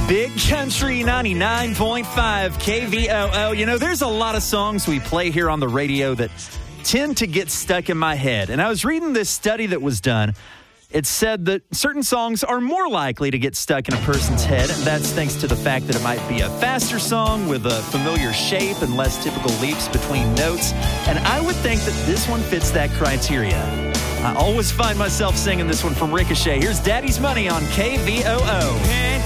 Big Country 99.5 KVOO. You know, there's a lot of songs we play here on the radio that tend to get stuck in my head. And I was reading this study that was done. It said that certain songs are more likely to get stuck in a person's head, and that's thanks to the fact that it might be a faster song with a familiar shape and less typical leaps between notes. And I would think that this one fits that criteria. I always find myself singing this one from Ricochet. Here's Daddy's Money on KVOO.